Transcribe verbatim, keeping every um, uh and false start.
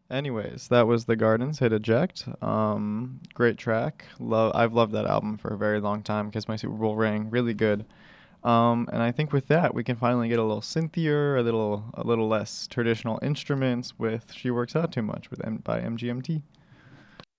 Anyways, that was The Gardens, Hit Eject. Um, great track. Love. I've loved that album for a very long time because my Super Bowl ring really good. Um, and I think with that we can finally get a little synthier, a little a little less traditional instruments with "She Works Out Too Much" with M- by M G M T.